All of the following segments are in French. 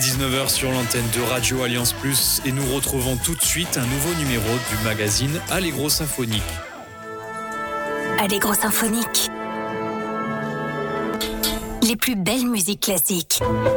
19 h sur l'antenne de Radio Alliance Plus et nous retrouvons tout de suite un nouveau numéro du magazine Allegro Symphonique. Allegro Symphonique. Les plus belles musiques classiques.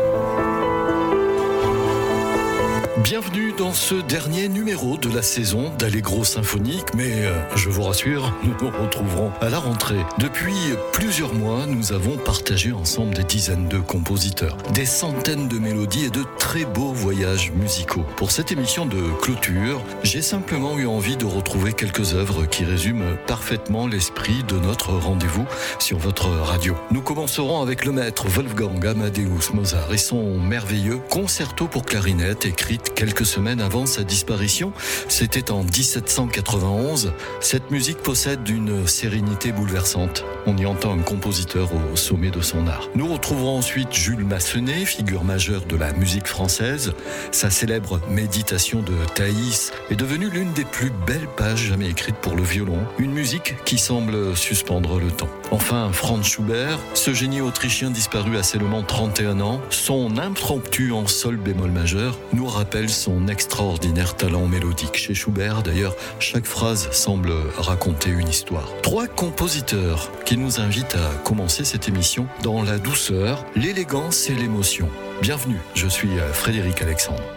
Bienvenue dans ce dernier numéro de la saison d'Allegro Symphonique, mais je vous rassure, nous nous retrouverons à la rentrée. Depuis plusieurs mois, nous avons partagé ensemble des dizaines de compositeurs, des centaines de mélodies et de très beaux voyages musicaux. Pour cette émission de clôture, j'ai simplement eu envie de retrouver quelques œuvres qui résument parfaitement l'esprit de notre rendez-vous sur votre radio. Nous commencerons avec le maître Wolfgang Amadeus Mozart et son merveilleux concerto pour clarinette écrit quelques semaines avant sa disparition. C'était en 1791. Cette musique possède une sérénité bouleversante. On y entend un compositeur au sommet de son art. Nous retrouverons ensuite Jules Massenet, figure majeure de la musique française. Sa célèbre Méditation de Thaïs est devenue l'une des plus belles pages jamais écrites pour le violon. Une musique qui semble suspendre le temps. Enfin, Franz Schubert, ce génie autrichien disparu à seulement 31 ans. Son impromptu en sol bémol majeur nous rappelle son extraordinaire talent mélodique. Chez Schubert, d'ailleurs, chaque phrase semble raconter une histoire. 3 compositeurs qui nous invitent à commencer cette émission dans la douceur, l'élégance et l'émotion. Bienvenue, je suis Frédéric Alexandre.